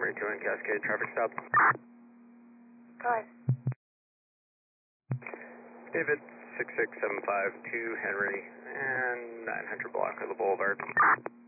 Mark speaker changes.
Speaker 1: Camry 2 in Cascade, traffic stop.
Speaker 2: Go ahead.
Speaker 1: David, 66752 Henry, and 900 block of the Boulevard.